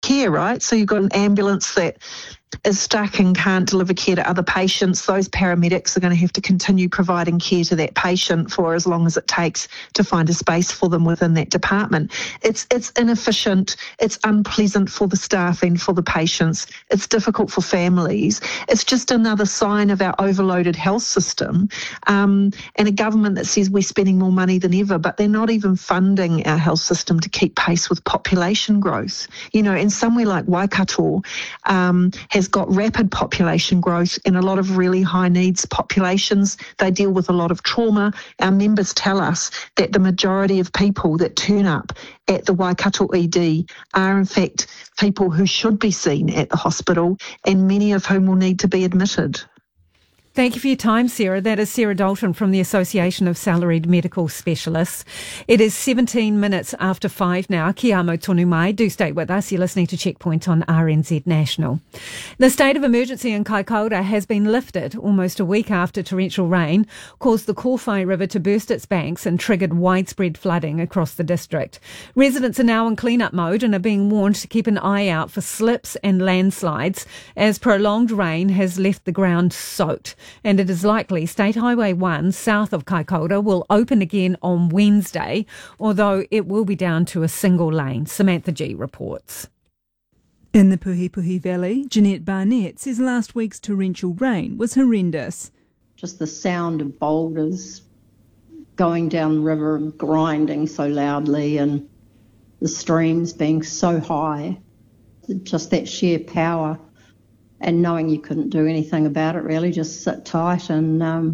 care, right? So you've got an ambulance that is stuck and can't deliver care to other patients. Those paramedics are going to have to continue providing care to that patient for as long as it takes to find a space for them within that department. It's inefficient, it's unpleasant for the staff and for the patients, it's difficult for families. It's just another sign of our overloaded health system, and a government that says we're spending more money than ever, but they're not even funding our health system to keep pace with population growth. You know, and somewhere like Waikato has got rapid population growth and a lot of really high needs populations. They deal with a lot of trauma. Our members tell us that the majority of people that turn up at the Waikato ED are in fact people who should be seen at the hospital, and many of whom will need to be admitted. Thank you for your time, Sarah. That is Sarah Dalton from the Association of Salaried Medical Specialists. It is 17 minutes after 5 now. Ki amo tonu mai. Do stay with us. You're listening to Checkpoint on RNZ National. The state of emergency in Kaikoura has been lifted almost a week after torrential rain caused the Kōwhai River to burst its banks and triggered widespread flooding across the district. Residents are now in clean-up mode and are being warned to keep an eye out for slips and landslides as prolonged rain has left the ground soaked. And it is likely State Highway 1 south of Kaikoura will open again on Wednesday, although it will be down to a single lane. Samantha G reports. In the Puhipuhi Valley, Jeanette Barnett says last week's torrential rain was horrendous. Just the sound of boulders going down the river and grinding so loudly, and the streams being so high, just that sheer power. And knowing you couldn't do anything about it, really, just sit tight and,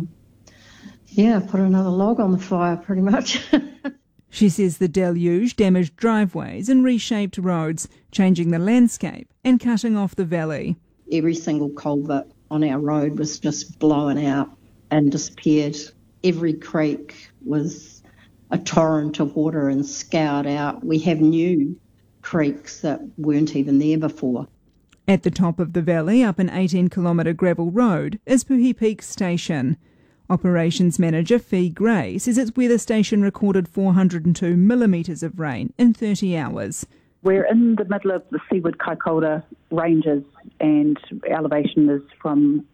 put another log on the fire, pretty much. She says the deluge damaged driveways and reshaped roads, changing the landscape and cutting off the valley. Every single culvert on our road was just blown out and disappeared. Every creek was a torrent of water and scoured out. We have new creeks that weren't even there before. At the top of the valley, up an 18-kilometre gravel road, is Puhi Peak Station. Operations Manager Fee Gray says its weather station recorded 402 millimetres of rain in 30 hours. We're in the middle of the Seaward Kaikoura ranges, and elevation is from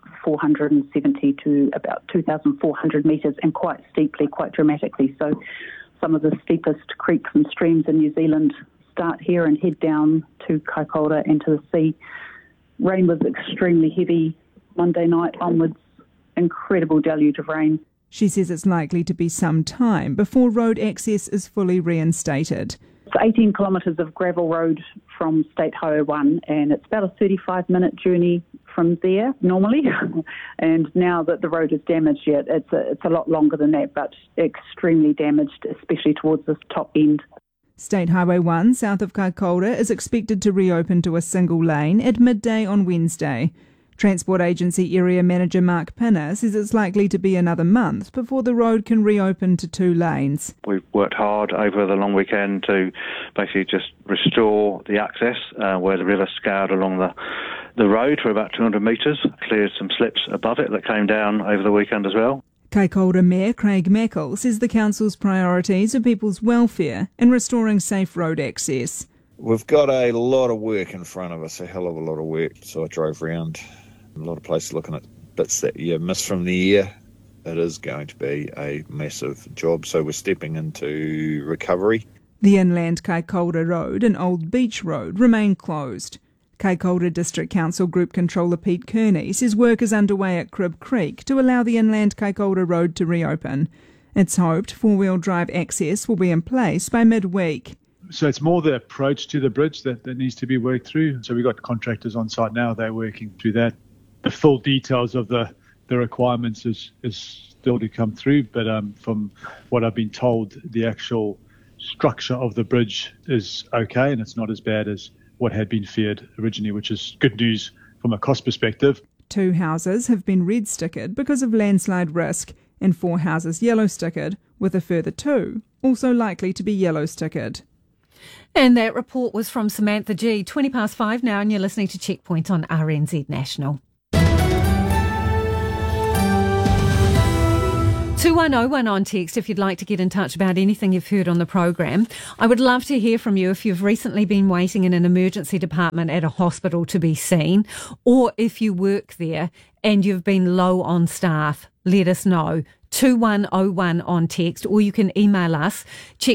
470 to about 2,400 metres, and quite steeply, quite dramatically. So some of the steepest creeks and streams in New Zealand start here and head down to Kaikoura and to the sea. Rain was extremely heavy Monday night onwards, incredible deluge of rain. She says it's likely to be some time before road access is fully reinstated. It's 18 kilometres of gravel road from State Highway 1, and it's about a 35-minute journey from there normally. And now that the road is damaged, it's a lot longer than that, but extremely damaged, especially towards the top end. State Highway 1 south of Kaikoura is expected to reopen to a single lane at midday on Wednesday. Transport Agency Area Manager Mark Pinner says it's likely to be another month before the road can reopen to 2 lanes. We've worked hard over the long weekend to basically just restore the access where the river scoured along the road for about 200 metres, cleared some slips above it that came down over the weekend as well. Kaikoura Mayor Craig Mackle says the council's priorities are people's welfare and restoring safe road access. We've got a lot of work in front of us, a hell of a lot of work. So I drove around a lot of places looking at bits that you miss from the year. It is going to be a massive job, so we're stepping into recovery. The Inland Kaikoura Road and Old Beach Road remain closed. Kaikoura District Council Group Controller Pete Kearney says work is underway at Crib Creek to allow the Inland Kaikoura Road to reopen. It's hoped four-wheel drive access will be in place by midweek. So it's more the approach to the bridge that needs to be worked through. So we've got contractors on site now, they're working through that. The full details of the requirements is still to come through, but from what I've been told, the actual structure of the bridge is okay and it's not as bad as what had been feared originally, which is good news from a cost perspective. 2 houses have been red stickered because of landslide risk and 4 houses yellow stickered, with a further 2 also likely to be yellow stickered. And that report was from Samantha G. 5:20 now, and you're listening to Checkpoint on RNZ National. 2101 on text if you'd like to get in touch about anything you've heard on the program. I would love to hear from you if you've recently been waiting in an emergency department at a hospital to be seen, or if you work there and you've been low on staff. Let us know. 2101 on text, or you can email us,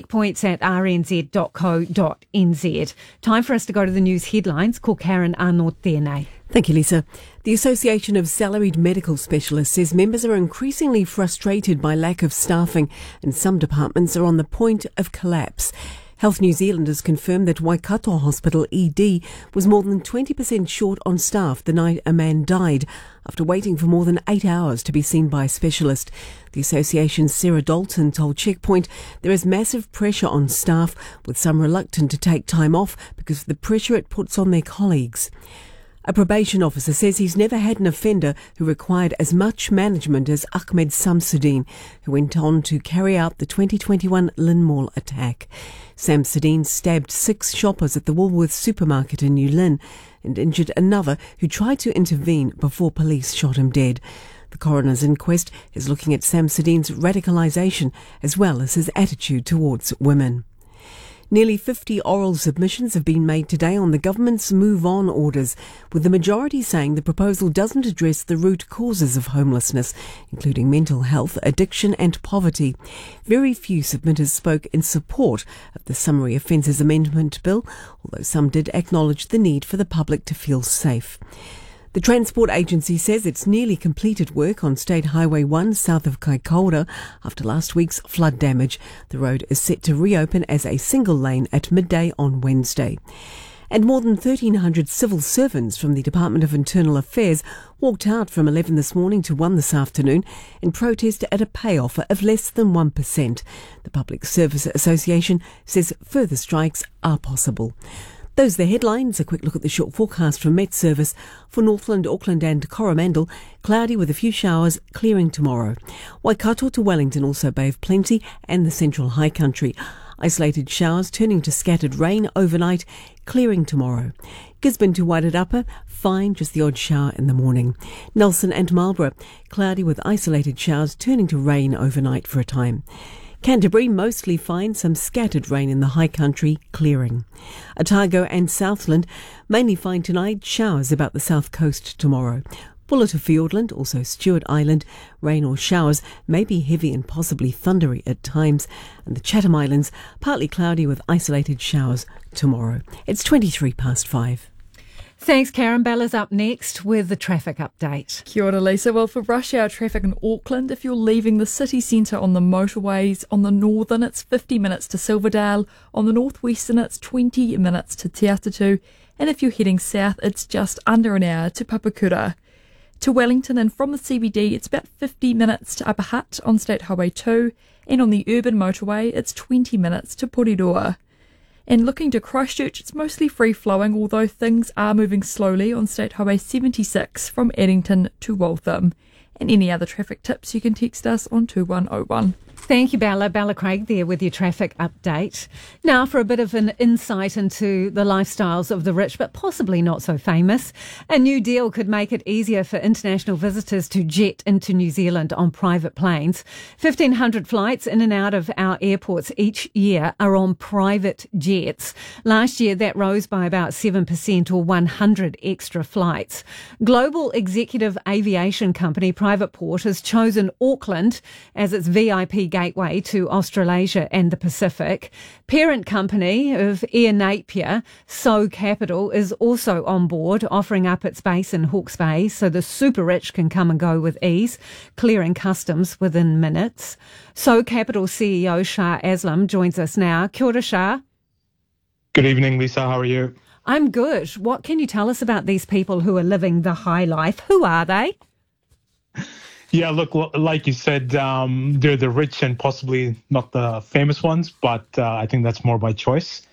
checkpoints@rnz.co.nz. Time for us to go to the news headlines. Ko Karen Arnold tēnei. Thank you, Lisa. The Association of Salaried Medical Specialists says members are increasingly frustrated by lack of staffing, and some departments are on the point of collapse. Health New Zealand has confirmed that Waikato Hospital ED was more than 20% short on staff the night a man died after waiting for more than 8 hours to be seen by a specialist. The association's Sarah Dalton told Checkpoint there is massive pressure on staff, with some reluctant to take time off because of the pressure it puts on their colleagues. A probation officer says he's never had an offender who required as much management as Ahmed Samsudeen, who went on to carry out the 2021 Lynn Mall attack. Samsudeen stabbed 6 shoppers at the Woolworths supermarket in New Lynn and injured another who tried to intervene before police shot him dead. The coroner's inquest is looking at Samsudeen's radicalisation as well as his attitude towards women. Nearly 50 oral submissions have been made today on the government's Move On orders, with the majority saying the proposal doesn't address the root causes of homelessness, including mental health, addiction and poverty. Very few submitters spoke in support of the Summary Offences Amendment Bill, although some did acknowledge the need for the public to feel safe. The Transport Agency says it's nearly completed work on State Highway 1 south of Kaikoura after last week's flood damage. The road is set to reopen as a single lane at midday on Wednesday. And more than 1,300 civil servants from the Department of Internal Affairs walked out from 11 this morning to 1 this afternoon in protest at a pay offer of less than 1%. The Public Service Association says further strikes are possible. Those are the headlines. A quick look at the short forecast from Met Service. For Northland, Auckland and Coromandel, cloudy with a few showers, clearing tomorrow. Waikato to Wellington, also Bay of Plenty and the Central High Country. Isolated showers turning to scattered rain overnight, clearing tomorrow. Gisborne to Wairarapa, fine, just the odd shower in the morning. Nelson and Marlborough, cloudy with isolated showers turning to rain overnight for a time. Canterbury, mostly fine, some scattered rain in the high country, clearing. Otago and Southland, mainly fine tonight, showers about the south coast tomorrow. Bulla to Fiordland, also Stewart Island, rain or showers, may be heavy and possibly thundery at times. And the Chatham Islands, partly cloudy with isolated showers tomorrow. It's 5:23. Thanks, Karen. Bella's up next with the traffic update. Kia ora, Lisa. Well, for rush hour traffic in Auckland, if you're leaving the city centre on the motorways, on the northern it's 50 minutes to Silverdale, on the northwestern it's 20 minutes to Te Atatu, and if you're heading south it's just under an hour to Papakura. To Wellington and from the CBD it's about 50 minutes to Upper Hutt on State Highway 2, and on the urban motorway it's 20 minutes to Porirua. And looking to Christchurch, it's mostly free-flowing, although things are moving slowly on State Highway 76 from Addington to Waltham. And any other traffic tips, you can text us on 2101. Thank you, Bella. Bella Craig there with your traffic update. Now for a bit of an insight into the lifestyles of the rich, but possibly not so famous. A new deal could make it easier for international visitors to jet into New Zealand on private planes. 1,500 flights in and out of our airports each year are on private jets. Last year, that rose by about 7% or 100 extra flights. Global executive aviation company Private Port has chosen Auckland as its VIP gateway to Australasia and the Pacific. Parent company of Air Napier, So Capital, is also on board, offering up its base in Hawke's Bay so the super rich can come and go with ease, clearing customs within minutes. So Capital CEO Shah Aslam joins us now. Kia ora, Shah. Good evening, Lisa. How are you? I'm good. What can you tell us about these people who are living the high life? Who are they? Yeah, look, like you said, they're the rich and possibly not the famous ones, but I think that's more by choice.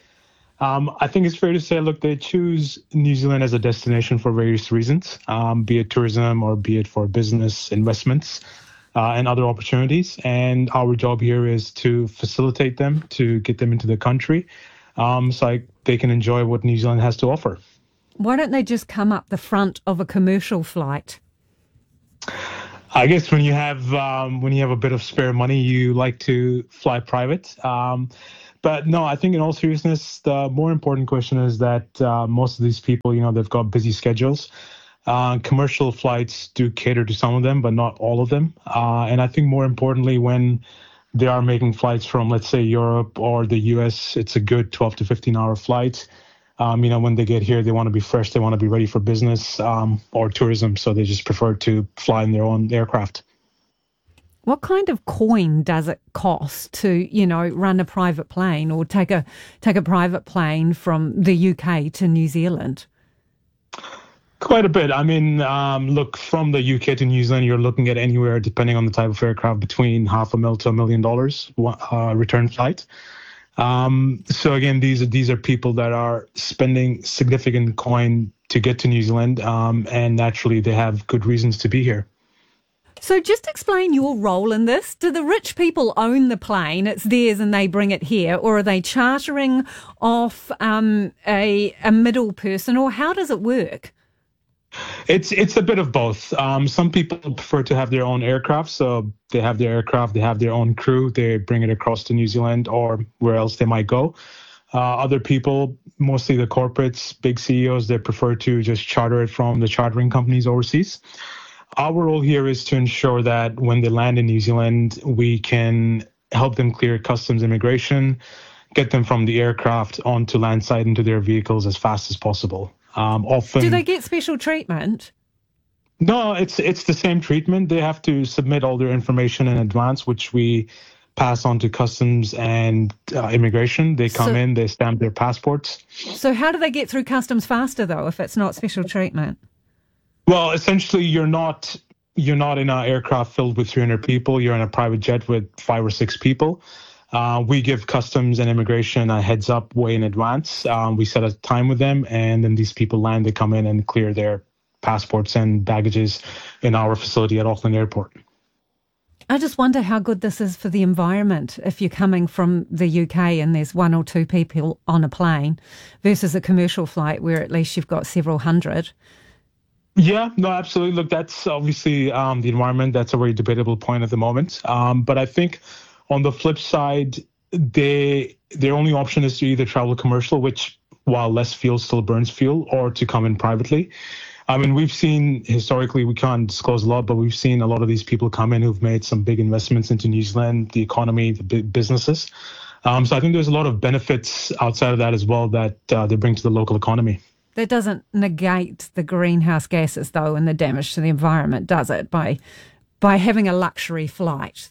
I think it's fair to say, look, they choose New Zealand as a destination for various reasons, be it tourism or be it for business investments and other opportunities. And our job here is to facilitate them, to get them into the country so they can enjoy what New Zealand has to offer. Why don't they just come up the front of a commercial flight? I guess when you have a bit of spare money, you like to fly private. But no, I think in all seriousness, the more important question is that most of these people, they've got busy schedules. Commercial flights do cater to some of them, but not all of them. And I think more importantly, when they are making flights from, let's say, Europe or the US, it's a good 12 to 15-hour flight. When they get here, they want to be fresh, they want to be ready for business or tourism, so they just prefer to fly in their own aircraft. What kind of coin does it cost to, run a private plane or take a private plane from the UK to New Zealand? Quite a bit. I mean, look, from the UK to New Zealand, you're looking at anywhere, depending on the type of aircraft, between $500,000 to $1 million return flight. So again, these are people that are spending significant coin to get to New Zealand, and naturally they have good reasons to be here. So just explain your role in this. Do the rich people own the plane, it's theirs and they bring it here, or are they chartering off a middle person, or how does it work? It's a bit of both. Some people prefer to have their own aircraft, so they have their aircraft, they have their own crew, they bring it across to New Zealand or where else they might go. Other people, mostly the corporates, big CEOs, they prefer to just charter it from the chartering companies overseas. Our role here is to ensure that when they land in New Zealand, we can help them clear customs immigration, get them from the aircraft onto land side into their vehicles as fast as possible. Often, do they get special treatment? No, it's the same treatment. They have to submit all their information in advance, which we pass on to customs and immigration. They come in, they stamp their passports. So how do they get through customs faster, though, if it's not special treatment? Well, essentially, you're not in an aircraft filled with 300 people. You're in a private jet with 5 or 6 people. We give customs and immigration a heads up way in advance. We set a time with them, and then these people land, they come in and clear their passports and baggages in our facility at Auckland Airport. I just wonder how good this is for the environment if you're coming from the UK and there's 1 or 2 people on a plane versus a commercial flight where at least you've got several hundred. Yeah, no, absolutely. Look, that's obviously the environment. That's a very debatable point at the moment. But I think on the flip side, their only option is to either travel commercial, which while less fuel still burns fuel, or to come in privately. I mean, we've seen historically, we can't disclose a lot, but we've seen a lot of these people come in who've made some big investments into New Zealand, the economy, the big businesses. So I think there's a lot of benefits outside of that as well that they bring to the local economy. That doesn't negate the greenhouse gases, though, and the damage to the environment, does it, by having a luxury flight?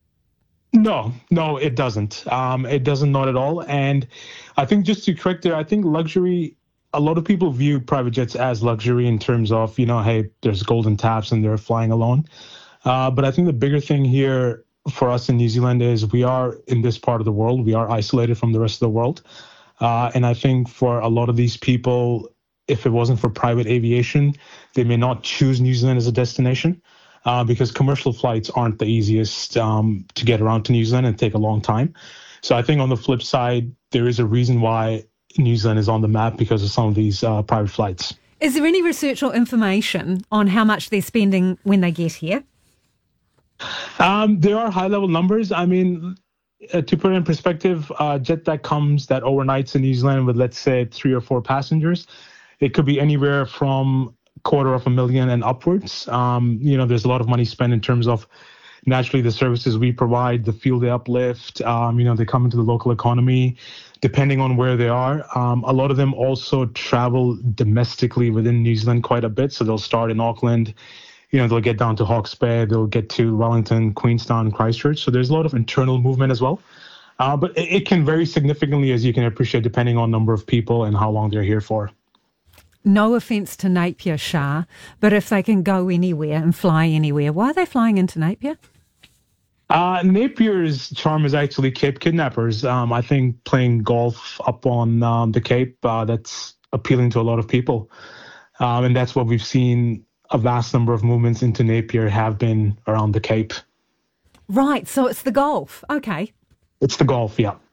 No, it doesn't. It doesn't, not at all. And I think just to correct there, I think luxury, a lot of people view private jets as luxury in terms of, hey, there's golden taps and they're flying alone. But I think the bigger thing here for us in New Zealand is we are in this part of the world. We are isolated from the rest of the world. And I think for a lot of these people, if it wasn't for private aviation, they may not choose New Zealand as a destination. Because commercial flights aren't the easiest to get around to New Zealand and take a long time. So I think on the flip side, there is a reason why New Zealand is on the map because of some of these private flights. Is there any research or information on how much they're spending when they get here? There are high-level numbers. I mean, to put it in perspective, a jet that overnights in New Zealand with, let's say, 3 or 4 passengers, it could be anywhere from $250,000 and upwards. There's a lot of money spent in terms of naturally the services we provide, the fuel they uplift. They come into the local economy, depending on where they are. A lot of them also travel domestically within New Zealand quite a bit. So they'll start in Auckland, they'll get down to Hawke's Bay, they'll get to Wellington, Queenstown, Christchurch. So there's a lot of internal movement as well. But it can vary significantly, as you can appreciate, depending on number of people and how long they're here for. No offence to Napier, Shah, but if they can go anywhere and fly anywhere, why are they flying into Napier? Napier's charm is actually Cape Kidnappers. I think playing golf up on the Cape, that's appealing to a lot of people. And that's what we've seen. A vast number of movements into Napier have been around the Cape. Right, so it's the golf. Okay. It's the golf, yeah.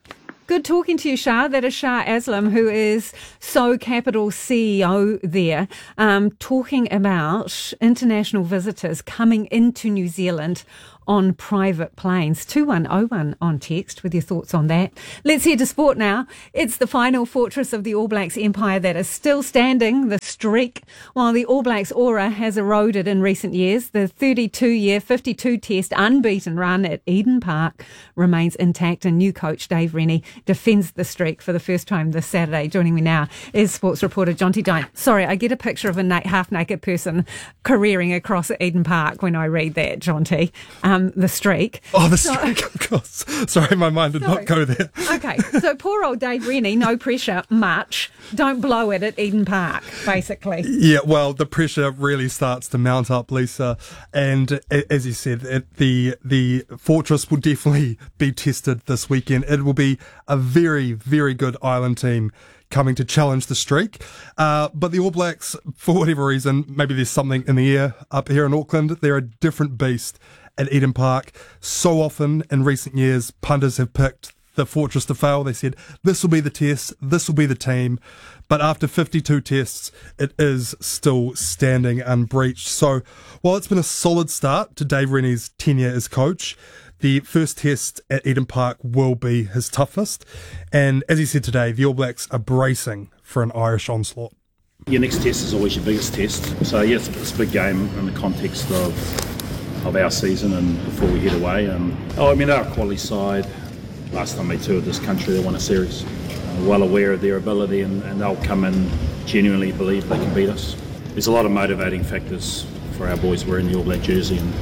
Good talking to you, Shah. That is Shah Aslam, who is So Capital CEO there, talking about international visitors coming into New Zealand on private planes. 2101 on text with your thoughts on that. Let's head to sport now. It's the final fortress of the All Blacks empire that is still standing, the streak. While the All Blacks aura has eroded in recent years, the 32-year, 52-test unbeaten run at Eden Park remains intact, and new coach Dave Rennie defends the streak for the first time this Saturday. Joining me now is sports reporter Jonty Dine. Sorry, I get a picture of a half-naked person careering across at Eden Park when I read that, Jonty. The streak. Oh, the streak, of course. Sorry, my mind did not go there. Okay, so poor old Dave Rennie, no pressure, much. Don't blow it at Eden Park, basically. Yeah, well, the pressure really starts to mount up, Lisa. And as you said, the fortress will definitely be tested this weekend. It will be a very, very good island team coming to challenge the streak. But the All Blacks, for whatever reason, maybe there's something in the air up here in Auckland, they're a different beast at Eden Park. So often in recent years, punters have picked the fortress to fail. They said, this will be the test, this will be the team. But after 52 tests, it is still standing unbreached. So while it's been a solid start to Dave Rennie's tenure as coach, the first test at Eden Park will be his toughest. And as he said today, the All Blacks are bracing for an Irish onslaught. Your next test is always your biggest test. So yes, it's a big game in the context of our season and before we head away. They're a quality side. Last time they toured this country, they won a series. Well aware of their ability, and they'll come in genuinely believe they can beat us. There's a lot of motivating factors for our boys wearing the All Black jersey, and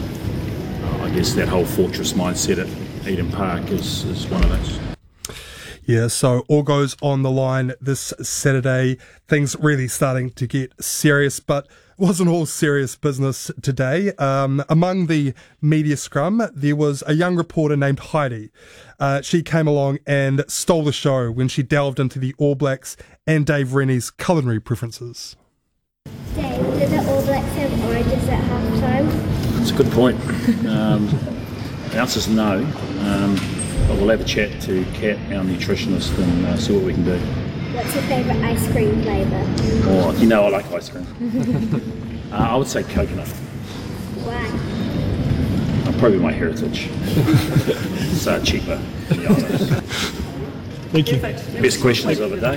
I guess that whole fortress mindset at Eden Park is one of those. Yeah, so all goes on the line this Saturday. Things really starting to get serious, but it wasn't all serious business today. Among the media scrum, there was a young reporter named Heidi. She came along and stole the show when she delved into the All Blacks and Dave Rennie's culinary preferences. Dave, did the All Blacks have oranges at half-time? That's a good point. The answer's no. But we'll have a chat to Kat, our nutritionist, and see what we can do. What's your favourite ice cream flavour? Oh, I like ice cream. I would say coconut. Why? Probably my heritage. It's cheaper than the others. Thank you. Best questions of the day.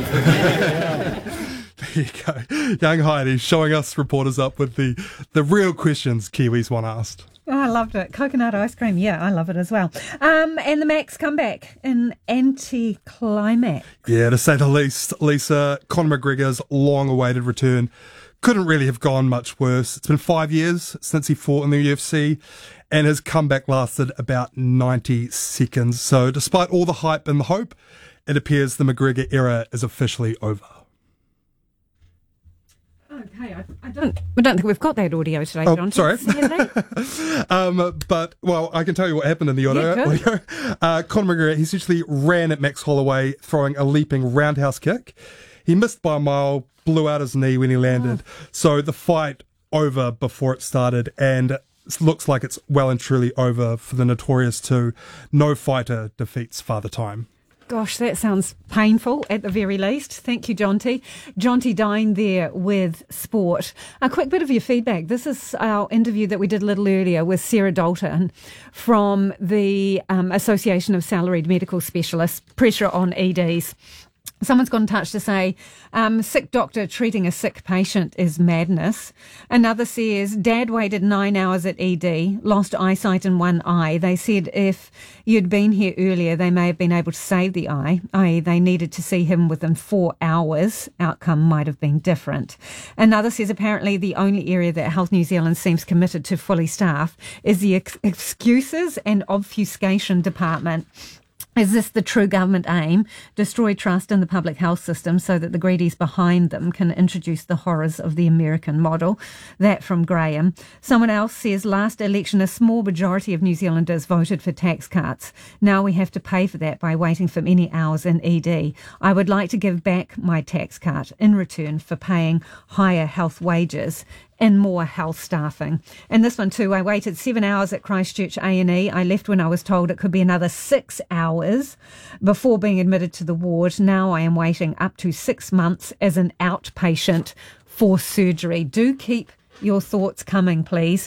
There you go. Young Heidi showing us reporters up with the real questions Kiwis want asked. Oh, I loved it. Coconut ice cream. Yeah, I love it as well. And the Max comeback in anti-climax. Yeah, to say the least, Lisa, Conor McGregor's long-awaited return couldn't really have gone much worse. It's been 5 years since he fought in the UFC, and his comeback lasted about 90 seconds. So despite all the hype and the hope, it appears the McGregor era is officially over. Okay, I don't think we've got that audio today, John. Sorry. But, well, I can tell you what happened in the audio. Conor McGregor, he essentially ran at Max Holloway, throwing a leaping roundhouse kick. He missed by a mile, blew out his knee when he landed. So the fight over before it started, and it looks like it's well and truly over for the Notorious 2. No fighter defeats Father Time. Gosh, that sounds painful at the very least. Thank you, Jonty. Jonty Dine there with sport. A quick bit of your feedback. This is our interview that we did a little earlier with Sarah Dalton from the Association of Salaried Medical Specialists. Pressure on EDs. Someone's got in touch to say, sick doctor treating a sick patient is madness. Another says, Dad waited 9 hours at ED, lost eyesight in one eye. They said if you'd been here earlier, they may have been able to save the eye, i.e. they needed to see him within 4 hours. Outcome might have been different. Another says, apparently the only area that Health New Zealand seems committed to fully staff is the excuses and obfuscation department. Is this the true government aim? Destroy trust in the public health system so that the greedies behind them can introduce the horrors of the American model. That from Graham. Someone else says, last election, a small majority of New Zealanders voted for tax cuts. Now we have to pay for that by waiting for many hours in ED. I would like to give back my tax cut in return for paying higher health wages and more health staffing. And this one too, I waited 7 hours at Christchurch A&E. I left when I was told it could be another 6 hours before being admitted to the ward. Now I am waiting up to 6 months as an outpatient for surgery. Do keep your thoughts coming, please.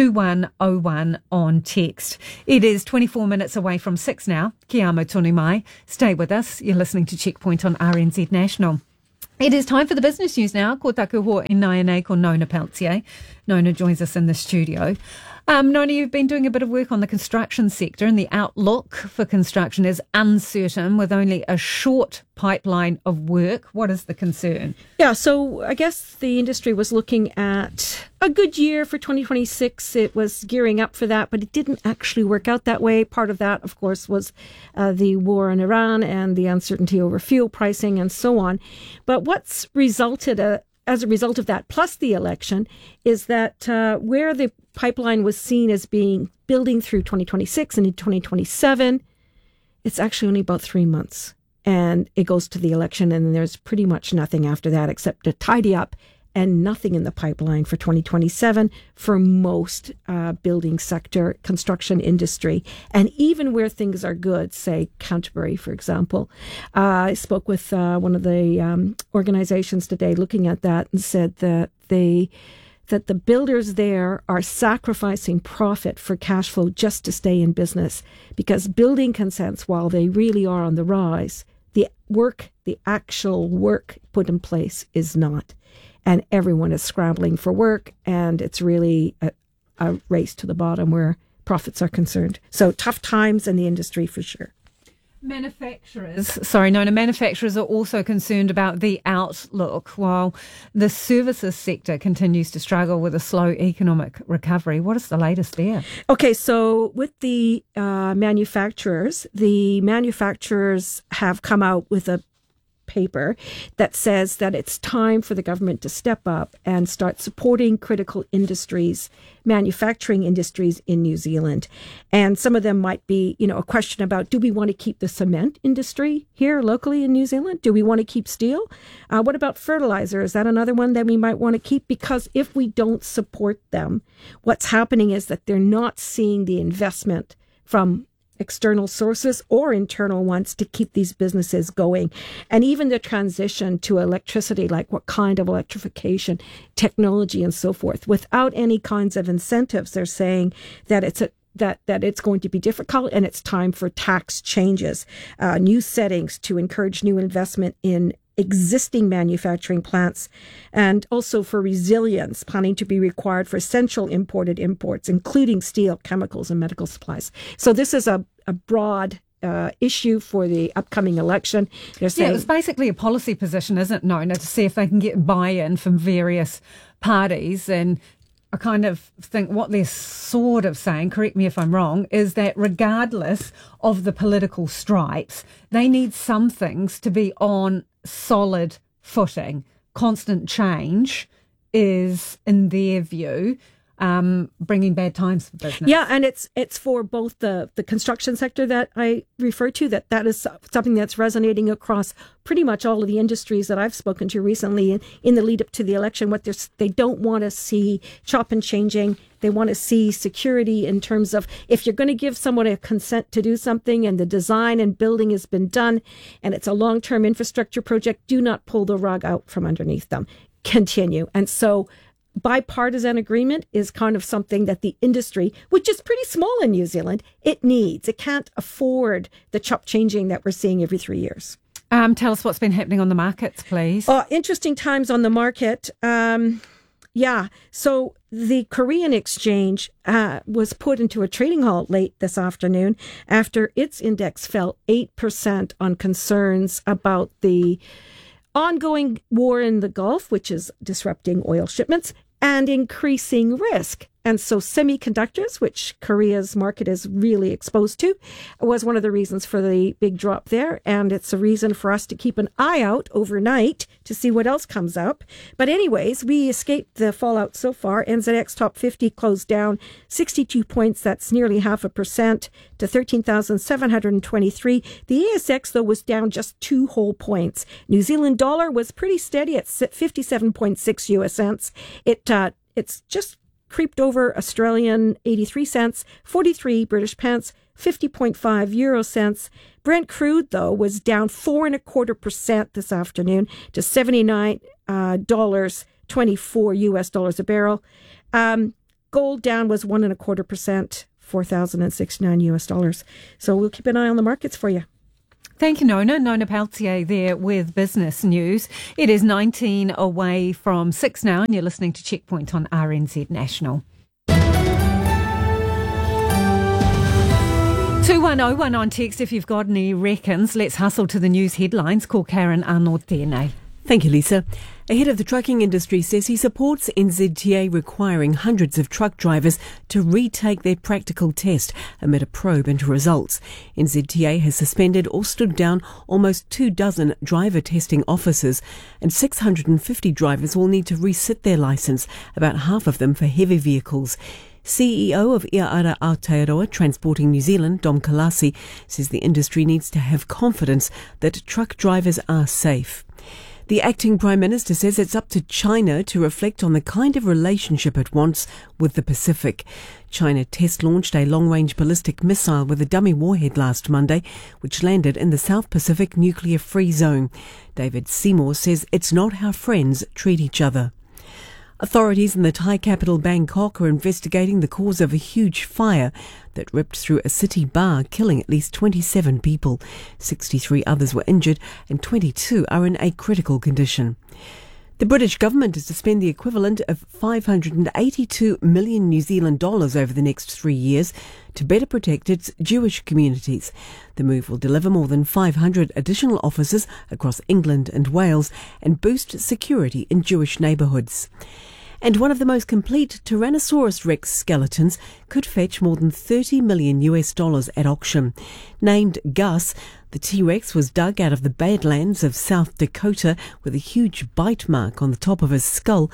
2101 on text. It is 24 minutes away from 6 now. Ki amo tonu mai. Stay with us. You're listening to Checkpoint on RNZ National. It is time for the business news now. Ko taku ho e nai ko Nona Peltier. Nona joins us in the studio. Nona, you've been doing a bit of work on the construction sector, and the outlook for construction is uncertain with only a short pipeline of work. What is the concern? Yeah, so I guess the industry was looking at a good year for 2026. It was gearing up for that, but it didn't actually work out that way. Part of that, of course, was the war in Iran and the uncertainty over fuel pricing and so on. But what's resulted as a result of that, plus the election, is that where the pipeline was seen as being building through 2026 and in 2027, it's actually only about 3 months. And it goes to the election, and there's pretty much nothing after that except to tidy up, and nothing in the pipeline for 2027 for most building sector, construction industry. And even where things are good, say Canterbury, for example, I spoke with one of the organizations today looking at that and said that the builders there are sacrificing profit for cash flow just to stay in business, because building consents, while they really are on the rise, the actual work put in place is not. And everyone is scrambling for work, and it's really a race to the bottom where profits are concerned. So tough times in the industry for sure. Manufacturers are also concerned about the outlook, while the services sector continues to struggle with a slow economic recovery. What is the latest there? Okay, so with the manufacturers have come out with a paper that says that it's time for the government to step up and start supporting critical industries, manufacturing industries in New Zealand. And some of them might be, a question about, do we want to keep the cement industry here locally in New Zealand? Do we want to keep steel? What about fertilizer? Is that another one that we might want to keep? Because if we don't support them, what's happening is that they're not seeing the investment from external sources or internal ones to keep these businesses going. And even the transition to electricity, like what kind of electrification, technology and so forth, without any kinds of incentives, they're saying that it's going to be difficult, and it's time for tax changes, new settings to encourage new investment in existing manufacturing plants, and also for resilience, planning to be required for essential imported imports, including steel, chemicals, and medical supplies. So this is a broad issue for the upcoming election. They're saying, it's basically a policy position, isn't it, Nona, to see if they can get buy-in from various parties. And I kind of think what they're sort of saying, correct me if I'm wrong, is that regardless of the political stripes, they need some things to be on solid footing. Constant change is, in their view, bringing bad times for business. Yeah, and it's for both the construction sector that I refer to, that is something that's resonating across pretty much all of the industries that I've spoken to recently in the lead up to the election. What they don't want to see chop and changing. They want to see security in terms of, if you're going to give someone a consent to do something and the design and building has been done and it's a long-term infrastructure project, do not pull the rug out from underneath them. Continue. And so bipartisan agreement is kind of something that the industry, which is pretty small in New Zealand, it needs. It can't afford the chop changing that we're seeing every 3 years. Tell us what's been happening on the markets, please. Interesting times on the market. So the Korean exchange was put into a trading halt late this afternoon after its index fell 8% on concerns about the ongoing war in the Gulf, which is disrupting oil shipments, and increasing risk. And so semiconductors, which Korea's market is really exposed to, was one of the reasons for the big drop there. And it's a reason for us to keep an eye out overnight to see what else comes up. But anyways, we escaped the fallout so far. NZX Top 50 closed down 62 points. That's nearly 0.5% to 13,723. The ASX, though, was down just 2 whole points. New Zealand dollar was pretty steady at 57.6 US cents. it's just creeped over Australian 83 cents, 43 British pence, 50.5 euro cents. Brent crude, though, was down 4.25% this afternoon to $79.24 US dollars a barrel. Gold down was 1.25%, $4,069 US dollars. So we'll keep an eye on the markets for you. Thank you, Nona. Nona Peltier there with business news. It is 19 away from 6 now, and you're listening to Checkpoint on RNZ National. 2101 on text if you've got any reckons. Let's hustle to the news headlines. Call Karen Arnold tēnei. Thank you, Lisa. A head of the trucking industry says he supports NZTA requiring hundreds of truck drivers to retake their practical test amid a probe into results. NZTA has suspended or stood down almost 24 driver testing officers, and 650 drivers will need to resit their licence, about half of them for heavy vehicles. CEO of Ia Ara Aotearoa Transporting New Zealand, Dom Kalasi, says the industry needs to have confidence that truck drivers are safe. The acting Prime Minister says it's up to China to reflect on the kind of relationship it wants with the Pacific. China test-launched a long-range ballistic missile with a dummy warhead last Monday, which landed in the South Pacific nuclear-free zone. David Seymour says it's not how friends treat each other. Authorities in the Thai capital Bangkok are investigating the cause of a huge fire that ripped through a city bar, killing at least 27 people. 63 others were injured and 22 are in a critical condition. The British government is to spend the equivalent of $582 million New Zealand dollars over the next 3 years to better protect its Jewish communities. The move will deliver more than 500 additional officers across England and Wales and boost security in Jewish neighbourhoods. And one of the most complete Tyrannosaurus Rex skeletons could fetch more than $30 million US dollars at auction. Named Gus, the T-Rex was dug out of the Badlands of South Dakota with a huge bite mark on the top of his skull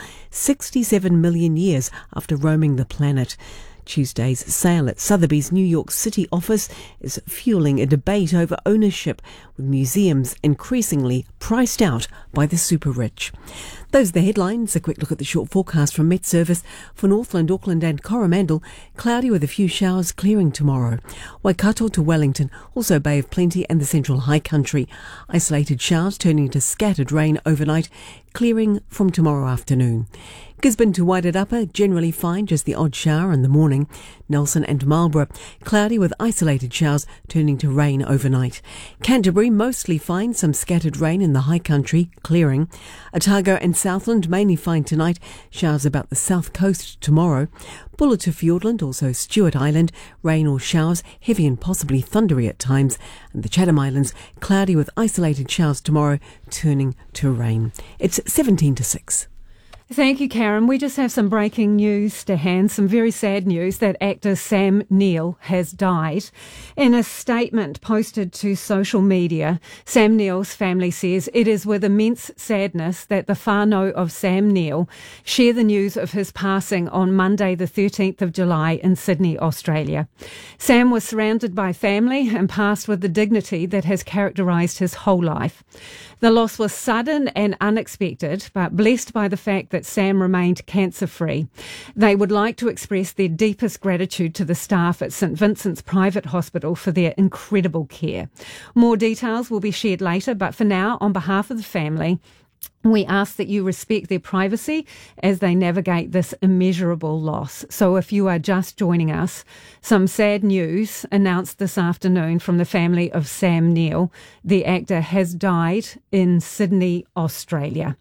67 million years after roaming the planet. Tuesday's sale at Sotheby's New York City office is fueling a debate over ownership, with museums increasingly priced out by the super rich. Those are the headlines. A quick look at the short forecast from Met Service. For Northland, Auckland and Coromandel, cloudy with a few showers, clearing tomorrow. Waikato to Wellington, also Bay of Plenty and the Central High Country. Isolated showers turning to scattered rain overnight, clearing from tomorrow afternoon. Gisborne to Wairarapa, generally fine, just the odd shower in the morning. Nelson and Marlborough, cloudy with isolated showers turning to rain overnight. Canterbury, mostly fine, some scattered rain in the high country, clearing. Otago and Southland, mainly fine tonight, showers about the south coast tomorrow. Bulla to Fiordland, also Stewart Island, rain or showers, heavy and possibly thundery at times. And the Chatham Islands, cloudy with isolated showers tomorrow, turning to rain. It's 17 to 6. Thank you, Karen. We just have some breaking news to hand, some very sad news that actor Sam Neill has died. In a statement posted to social media, Sam Neill's family says it is with immense sadness that the whānau of Sam Neill share the news of his passing on Monday the 13th of July in Sydney, Australia. Sam was surrounded by family and passed with the dignity that has characterised his whole life. The loss was sudden and unexpected, but blessed by the fact that Sam remained cancer-free. They would like to express their deepest gratitude to the staff at St Vincent's Private Hospital for their incredible care. More details will be shared later, but for now, on behalf of the family, we ask that you respect their privacy as they navigate this immeasurable loss. So if you are just joining us, some sad news announced this afternoon from the family of Sam Neill. The actor has died in Sydney, Australia.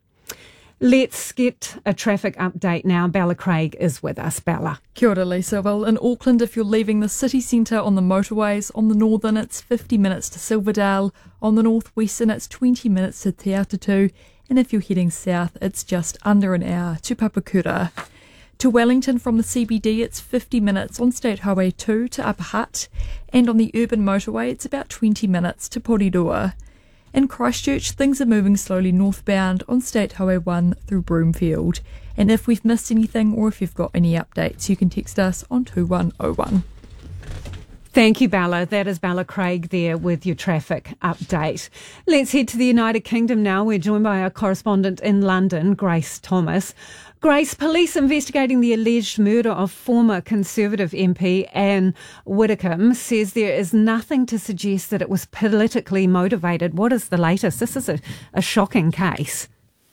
Let's get a traffic update now. Bella Craig is with us. Bella. Kia ora, Lisa. Well, in Auckland, if you're leaving the city centre on the motorways, on the northern it's 50 minutes to Silverdale, on the northwestern it's 20 minutes to Te Atatu, and if you're heading south, it's just under an hour to Papakura. To Wellington from the CBD, it's 50 minutes on State Highway 2 to Upper Hutt, and on the urban motorway, it's about 20 minutes to Porirua. In Christchurch, things are moving slowly northbound on State Highway 1 through Broomfield. And if we've missed anything or if you've got any updates, you can text us on 2101. Thank you, Bella. That is Bella Craig there with your traffic update. Let's head to the United Kingdom now. We're joined by our correspondent in London, Grace Thomas. Grace, police investigating the alleged murder of former Conservative MP Anne Widdecombe says there is nothing to suggest that it was politically motivated. What is the latest? This is a shocking case.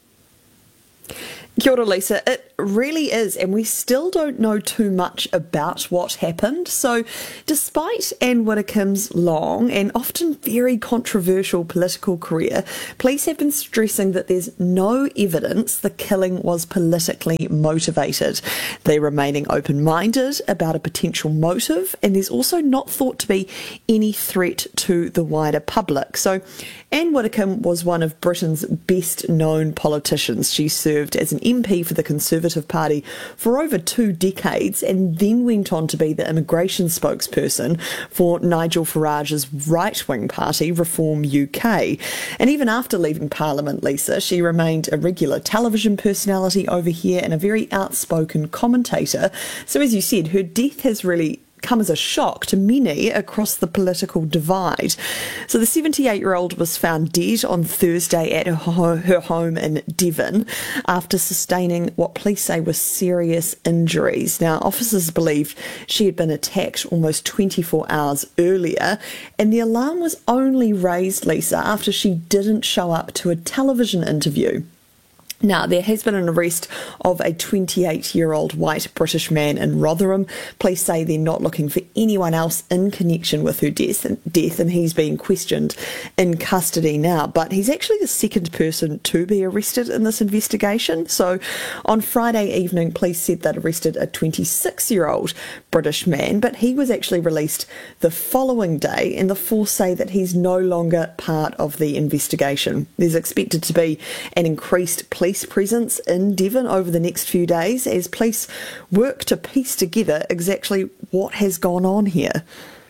Kia ora, Lisa. It really is, and we still don't know too much about what happened. So, despite Anne Widdecombe's long and often very controversial political career, police have been stressing that there's no evidence the killing was politically motivated. They're remaining open-minded about a potential motive, and there's also not thought to be any threat to the wider public. So, Anne Widdecombe was one of Britain's best-known politicians. She served as an MP for the Conservative Party for over 2 decades and then went on to be the immigration spokesperson for Nigel Farage's right-wing party, Reform UK. And even after leaving Parliament, Lisa, she remained a regular television personality over here and a very outspoken commentator. So as you said, her death has really come as a shock to many across the political divide. So the 78-year-old was found dead on Thursday at her home in Devon after sustaining what police say were serious injuries. Now, officers believed she had been attacked almost 24 hours earlier, and the alarm was only raised, Lisa, after she didn't show up to a television interview. Now, there has been an arrest of a 28-year-old white British man in Rotherham. Police say they're not looking for anyone else in connection with her death, and he's being questioned in custody now. But he's actually the second person to be arrested in this investigation. So on Friday evening, police said they'd arrested a 26-year-old British man, but he was actually released the following day, and the force say that he's no longer part of the investigation. There's expected to be an increased police presence in Devon over the next few days as police work to piece together exactly what has gone on here.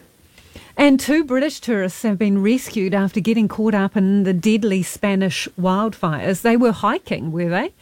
And 2 British tourists have been rescued after getting caught up in the deadly Spanish wildfires. They were hiking, were they?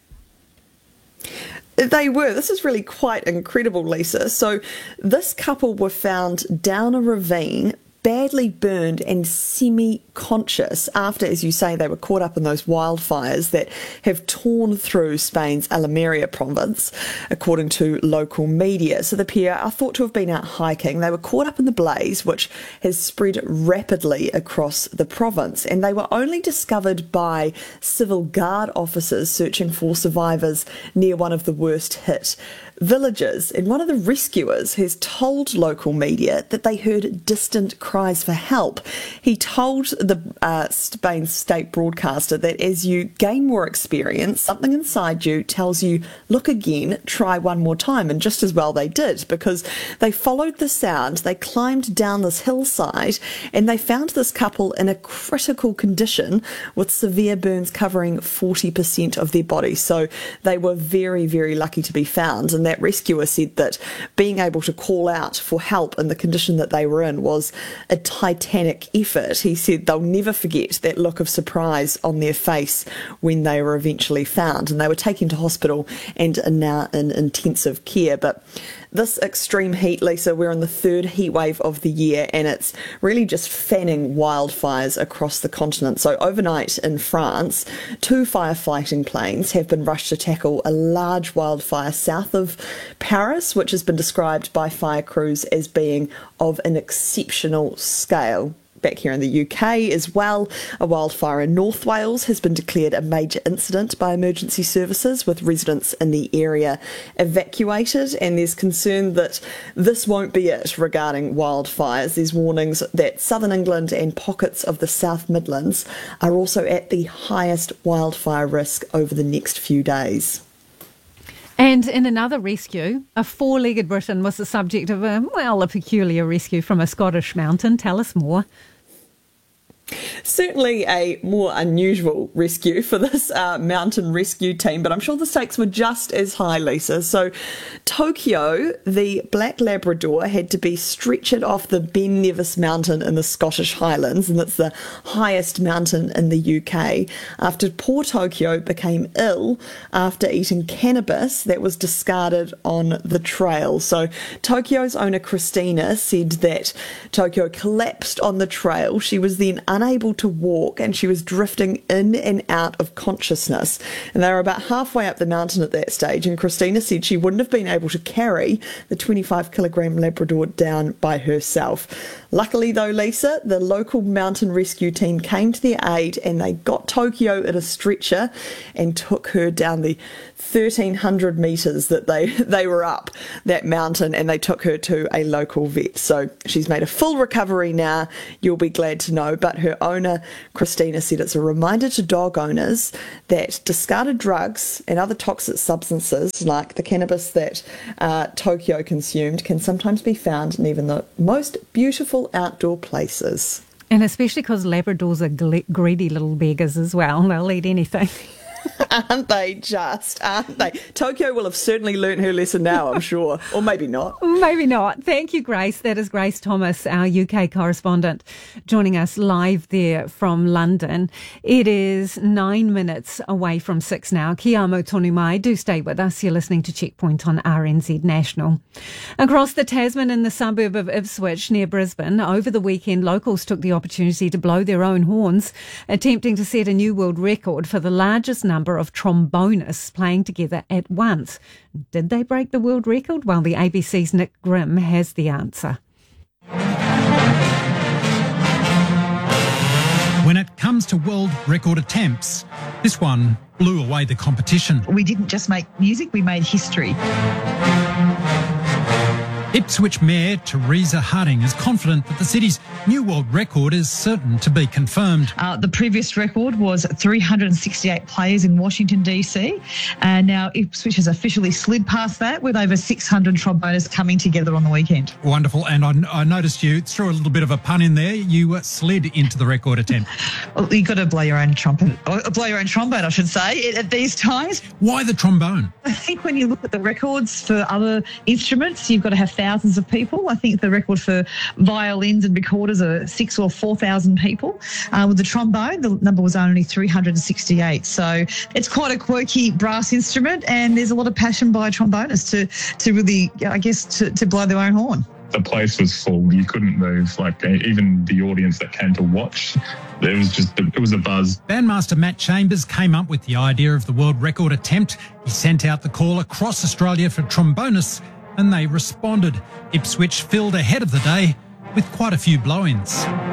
They were. This is really quite incredible, Lisa. So this couple were found down a ravine, badly burned and semi-conscious after, as you say, they were caught up in those wildfires that have torn through Spain's Almeria province, according to local media. So the pair are thought to have been out hiking. They were caught up in the blaze, which has spread rapidly across the province, and they were only discovered by civil guard officers searching for survivors near one of the worst hit villages. And one of the rescuers has told local media that they heard distant cries for help. He told the Spain state broadcaster that as you gain more experience, something inside you tells you, look again, try one more time. And just as well they did, because they followed the sound, they climbed down this hillside, and they found this couple in a critical condition with severe burns covering 40% of their body. So they were very, very lucky to be found. And that rescuer said that being able to call out for help in the condition that they were in was a titanic effort. He said they'll never forget that look of surprise on their face when they were eventually found, and they were taken to hospital and are now in intensive care. But this extreme heat, Lisa, we're in the 3rd heat wave of the year, and it's really just fanning wildfires across the continent. So overnight in France, 2 firefighting planes have been rushed to tackle a large wildfire south of Paris, which has been described by fire crews as being of an exceptional scale. Back here in the UK as well, a wildfire in North Wales has been declared a major incident by emergency services, with residents in the area evacuated, and there's concern that this won't be it regarding wildfires. There's warnings that southern England and pockets of the South Midlands are also at the highest wildfire risk over the next few days. And in another rescue, a 4-legged Briton was the subject of a peculiar rescue from a Scottish mountain. Tell us more. Certainly a more unusual rescue for this mountain rescue team, but I'm sure the stakes were just as high, Lisa. So Tokyo, the black Labrador, had to be stretchered off the Ben Nevis mountain in the Scottish Highlands, and that's the highest mountain in the UK, after poor Tokyo became ill after eating cannabis that was discarded on the trail. So Tokyo's owner Christina said that Tokyo collapsed on the trail. She was then unable to walk and she was drifting in and out of consciousness. And they were about halfway up the mountain at that stage, and Christina said she wouldn't have been able to carry the 25-kilogram Labrador down by herself. Luckily though, Lisa, the local mountain rescue team came to their aid and they got Tokyo in a stretcher and took her down the 1,300 metres that they were up that mountain, and they took her to a local vet. So she's made a full recovery now, you'll be glad to know. But her owner, Christina, said it's a reminder to dog owners that discarded drugs and other toxic substances like the cannabis that Tokyo consumed can sometimes be found in even the most beautiful outdoor places. And especially because Labradors are greedy little beggars as well. They'll eat anything. Aren't they just? Aren't they? Tokyo will have certainly learnt her lesson now, I'm sure. Or maybe not. Maybe not. Thank you, Grace. That is Grace Thomas, our UK correspondent, joining us live there from London. It is 9 minutes away from 6 now. Kia amo tonu mai. Do stay with us. You're listening to Checkpoint on RNZ National. Across the Tasman in the suburb of Ipswich near Brisbane, over the weekend, locals took the opportunity to blow their own horns, attempting to set a new world record for the largest number of trombonists playing together at once. Did they break the world record? Well, the ABC's Nick Grimm has the answer. When it comes to world record attempts, this one blew away the competition. We didn't just make music, we made history. Ipswich Mayor Teresa Harding is confident that the city's new world record is certain to be confirmed. The previous record was 368 players in Washington, D.C. And now Ipswich has officially slid past that with over 600 trombonists coming together on the weekend. Wonderful. And I noticed you threw a little bit of a pun in there. You slid into the record attempt. Well, you've got to blow your own trumpet, or blow your own trombone, I should say, at these times. Why the trombone? I think when you look at the records for other instruments, you've got to have thousands of people. I think the record for violins and recorders are 6,000 or 4,000 people. With the trombone, the number was only 368. So it's quite a quirky brass instrument, and there's a lot of passion by trombonists to really, I guess, to blow their own horn. The place was full. You couldn't move. Like even the audience that came to watch, it was a buzz. Bandmaster Matt Chambers came up with the idea of the world record attempt. He sent out the call across Australia for trombonists, and they responded. Ipswich filled ahead of the day with quite a few blow-ins.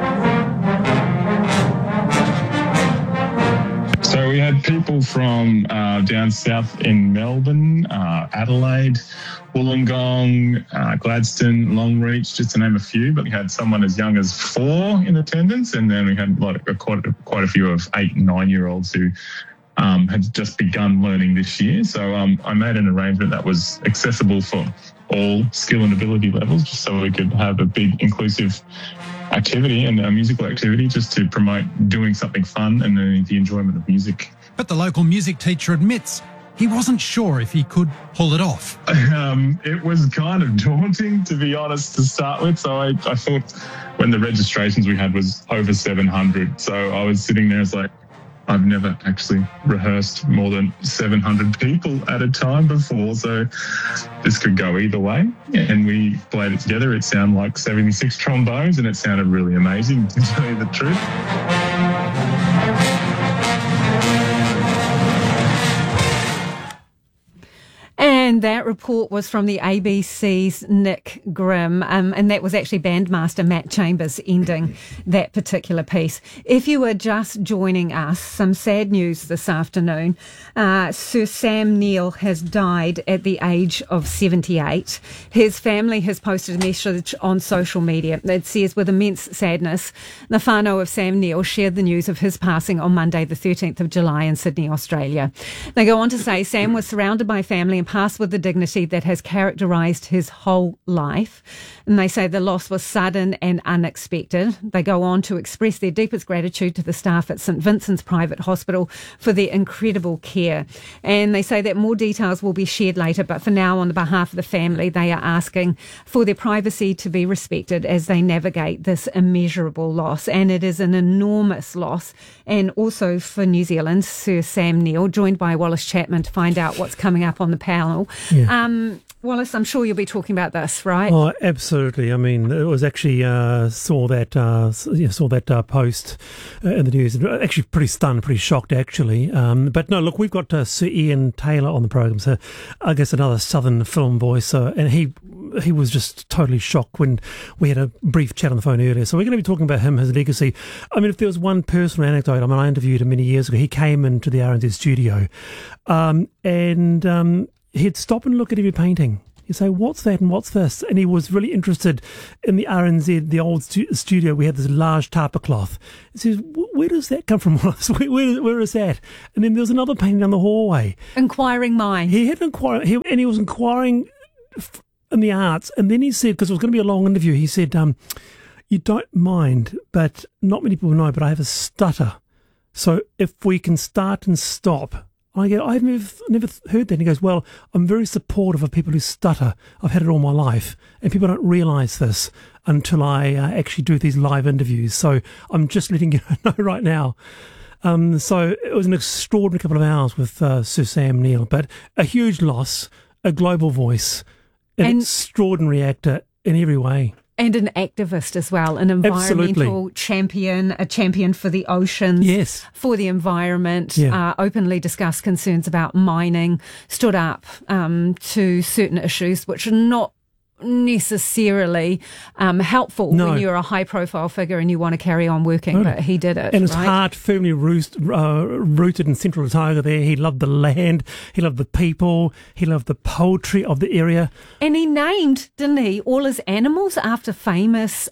So we had people from down south in Melbourne, Adelaide, Wollongong, Gladstone, Longreach, just to name a few. But we had someone as young as 4 in attendance, and then we had quite a few of 8 and 9-year-olds who had just begun learning this year. So I made an arrangement that was accessible for all skill and ability levels, just so we could have a big inclusive activity and a musical activity just to promote doing something fun and the enjoyment of music. But the local music teacher admits he wasn't sure if he could pull it off. It was kind of daunting, to be honest, to start with. So I thought when the registrations we had was over 700. So I was sitting there, it's like, I've never actually rehearsed more than 700 people at a time before, so this could go either way. And we played it together. It sounded like 76 trombones, and it sounded really amazing, to tell you the truth. And that report was from the ABC's Nick Grimm, and that was actually bandmaster Matt Chambers ending that particular piece. If you are just joining us, some sad news this afternoon. Sir Sam Neill has died at the age of 78. His family has posted a message on social media that says, with immense sadness, the whānau of Sam Neill shared the news of his passing on Monday the 13th of July in Sydney, Australia. They go on to say Sam was surrounded by family and passed pass with the dignity that has characterised his whole life. And they say the loss was sudden and unexpected. They go on to express their deepest gratitude to the staff at St Vincent's Private Hospital for their incredible care. And they say that more details will be shared later, but for now, on the behalf of the family, they are asking for their privacy to be respected as they navigate this immeasurable loss. And it is an enormous loss. And also for New Zealand, Sir Sam Neill, joined by Wallace Chapman to find out what's coming up on the panel. Yeah. Wallace, I'm sure you'll be talking about this, right? Oh, absolutely. I mean, it was actually saw that post in the news. Actually, pretty stunned, pretty shocked, actually. But no, look, we've got Sir Ian Taylor on the program, so I guess another Southern film voice, and he was just totally shocked when we had a brief chat on the phone earlier. So we're going to be talking about him, his legacy. I mean, if there was one personal anecdote, I mean, I interviewed him many years ago. He came into the RNZ studio, and he'd stop and look at every painting. He'd say, what's that and what's this? And he was really interested in the RNZ, the old studio. We had this large tapa cloth. He says, where does that come from? Where is that? And then there was another painting down the hallway. Inquiring mind. He had and he was inquiring in the arts. And then he said, because it was going to be a long interview, he said, you don't mind, but not many people know, but I have a stutter. So if we can start and stop. I go, I've never heard that. And he goes, well, I'm very supportive of people who stutter. I've had it all my life. And people don't realise this until I actually do these live interviews. So I'm just letting you know right now. So it was an extraordinary couple of hours with Sir Sam Neill. But a huge loss, a global voice, an extraordinary actor in every way. And an activist as well, an environmental champion, a champion for the oceans, yes, for the environment, openly discussed concerns about mining, stood up to certain issues which are not necessarily helpful when you're a high-profile figure and you want to carry on working, but he did it. And his heart firmly rooted in Central Otago there. He loved the land, he loved the people, he loved the poetry of the area. And he named, didn't he, all his animals after famous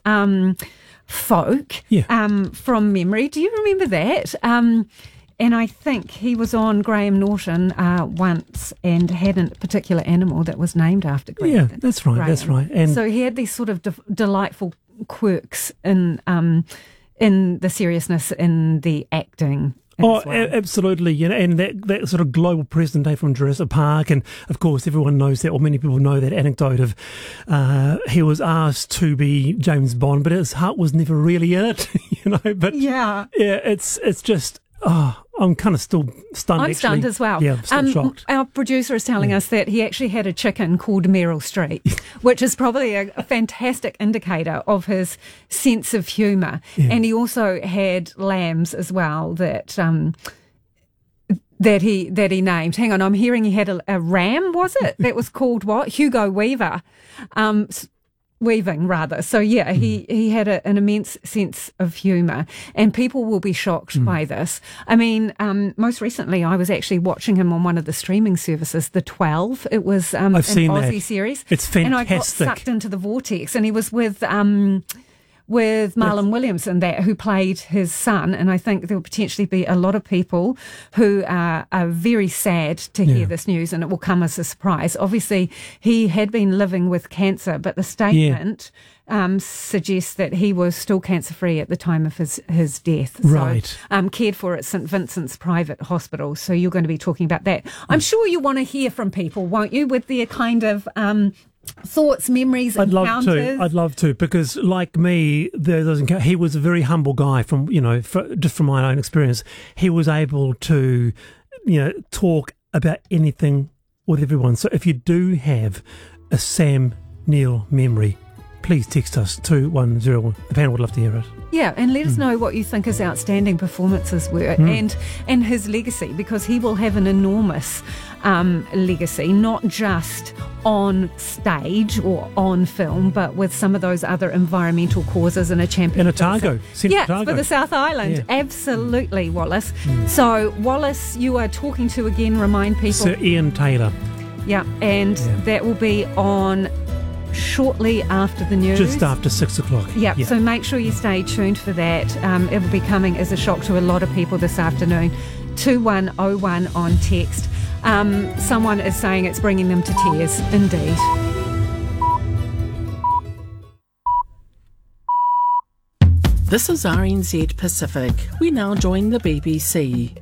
folk from memory. Do you remember that? And I think he was on Graham Norton once and had a particular animal that was named after Graham. Yeah, that's right. That's right. And so he had these sort of delightful quirks in the seriousness in the acting. Oh, well. Absolutely. You know, and that sort of global present day from Jurassic Park. And of course, everyone knows that, or many people know that anecdote of he was asked to be James Bond, but his heart was never really in it. You know, but it's just. Oh, I'm kind of still stunned. I'm stunned as well. Yeah, I'm still shocked. Our producer is telling us that he actually had a chicken called Meryl Streep, which is probably a fantastic indicator of his sense of humour. Yeah. And he also had lambs as well that he named. Hang on, I'm hearing he had a ram, was it? That was called what? Hugo Weaving, rather. So yeah, he had an immense sense of humour, and people will be shocked by this. I mean, most recently I was actually watching him on one of the streaming services, The 12. It was an Aussie series. It's fantastic. And I got sucked into the vortex, and he was with Marlon Williams and that, who played his son. And I think there will potentially be a lot of people who are very sad to hear this news, and it will come as a surprise. Obviously, he had been living with cancer, but the statement suggests that he was still cancer-free at the time of his death. Right. So, cared for at St Vincent's Private Hospital. So you're going to be talking about that. I'm sure you want to hear from people, won't you, with their kind of thoughts, memories, encounters? I'd love to, because like me, he was a very humble guy. Just from my own experience, he was able to, talk about anything with everyone. So if you do have a Sam Neill memory, please text us 2101. The panel would love to hear it. Yeah, and let us know what you think his outstanding performances were and his legacy, because he will have an enormous legacy, not just on stage or on film, but with some of those other environmental causes and a champion. In Otago. For the South Island. Yeah. Absolutely, Wallace. So, Wallace, you are talking to, again, remind people. Sir Ian Taylor. Yeah, and that will be on shortly after the news. Just after 6 o'clock. Yeah, so make sure you stay tuned for that. It will be coming as a shock to a lot of people this afternoon. 2101 on text. Someone is saying it's bringing them to tears, indeed. This is RNZ Pacific. We now join the BBC.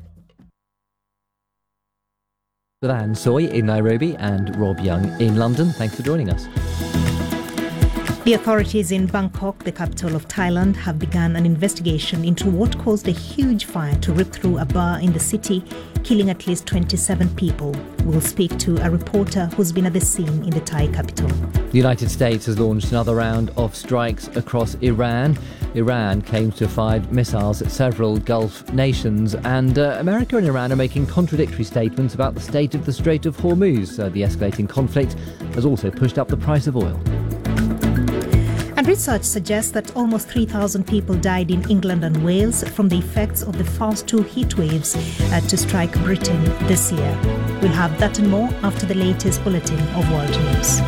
With Anne Soy in Nairobi and Rob Young in London. Thanks for joining us. The authorities in Bangkok, the capital of Thailand, have begun an investigation into what caused a huge fire to rip through a bar in the city, killing at least 27 people. We'll speak to a reporter who's been at the scene in the Thai capital. The United States has launched another round of strikes across Iran. Iran claims to have fired missiles at several Gulf nations, and America and Iran are making contradictory statements about the state of the Strait of Hormuz. The escalating conflict has also pushed up the price of oil. And research suggests that almost 3,000 people died in England and Wales from the effects of the first two heat waves to strike Britain this year. We'll have that and more after the latest bulletin of world news.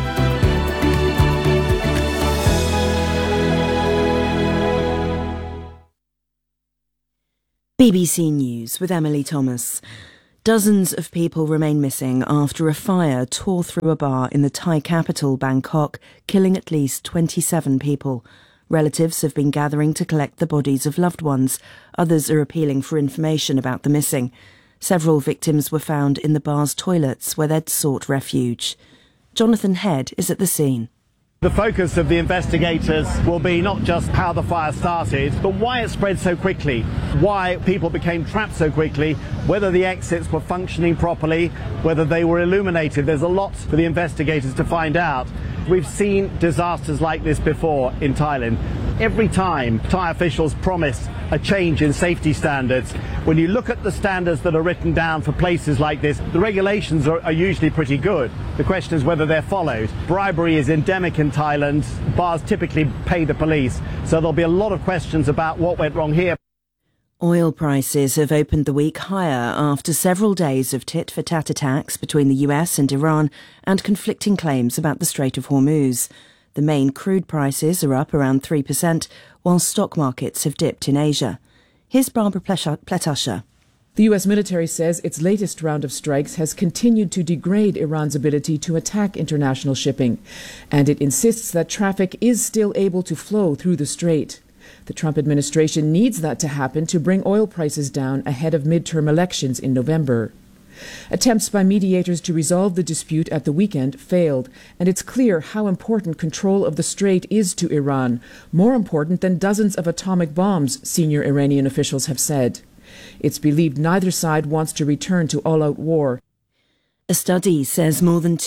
BBC News with Emily Thomas. Dozens of people remain missing after a fire tore through a bar in the Thai capital, Bangkok, killing at least 27 people. Relatives have been gathering to collect the bodies of loved ones. Others are appealing for information about the missing. Several victims were found in the bar's toilets where they'd sought refuge. Jonathan Head is at the scene. The focus of the investigators will be not just how the fire started, but why it spread so quickly, why people became trapped so quickly, whether the exits were functioning properly, whether they were illuminated. There's a lot for the investigators to find out. We've seen disasters like this before in Thailand. Every time Thai officials promise a change in safety standards, when you look at the standards that are written down for places like this, the regulations are usually pretty good. The question is whether they're followed. Bribery is endemic in Thailand. Bars typically pay the police, so there'll be a lot of questions about what went wrong here. Oil prices have opened the week higher after several days of tit-for-tat attacks between the US and Iran and conflicting claims about the Strait of Hormuz. The main crude prices are up around 3%, while stock markets have dipped in Asia. Here's Barbara Pletasher. The US military says its latest round of strikes has continued to degrade Iran's ability to attack international shipping, and it insists that traffic is still able to flow through the strait. The Trump administration needs that to happen to bring oil prices down ahead of midterm elections in November. Attempts by mediators to resolve the dispute at the weekend failed, and it's clear how important control of the strait is to Iran, more important than dozens of atomic bombs, senior Iranian officials have said. It's believed neither side wants to return to all-out war. A study says more than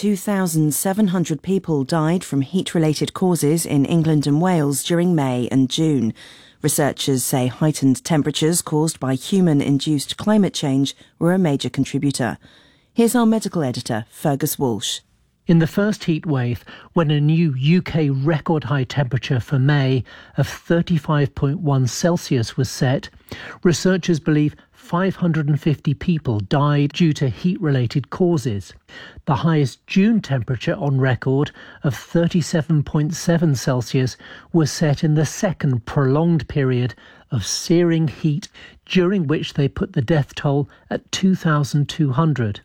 2,700 people died from heat-related causes in England and Wales during May and June. Researchers say heightened temperatures caused by human-induced climate change were a major contributor. Here's our medical editor, Fergus Walsh. In the first heat wave, when a new UK record high temperature for May of 35.1 Celsius was set, researchers believe 550 people died due to heat-related causes. The highest June temperature on record of 37.7 Celsius was set in the second prolonged period of searing heat, during which they put the death toll at 2,200.